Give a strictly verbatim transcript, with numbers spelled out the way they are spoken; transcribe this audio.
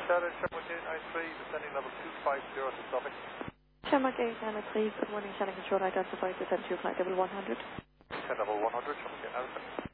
Delta, Shamrock eight nine three, descending level two five zero to Suffolk. Shamrock eight nine three, good morning, Shannon Control, identified descent to flight level one hundred. ten level one hundred, Shamrock eight nine three.